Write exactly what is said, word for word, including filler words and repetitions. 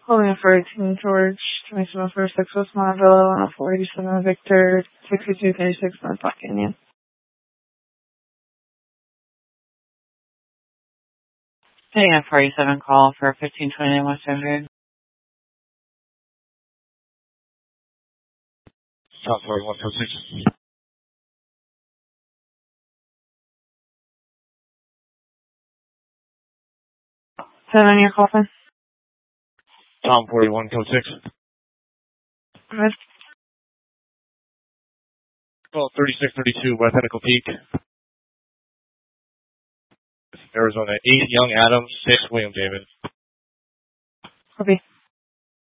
Calling for eighteen George, twenty-seven for six West Montville, and four eighty-seven Victor, sixty-two thirty-six North Block Canyon. Hitting a four eighty-seven call for fifteen twenty-nine West Denver. Tom forty-one, code six. Seven, your call sign. Tom forty-one, code six. Good. Call thirty-six thirty-two West Pinnacle Peak. Arizona eight, Young Adams, six, William David. Copy.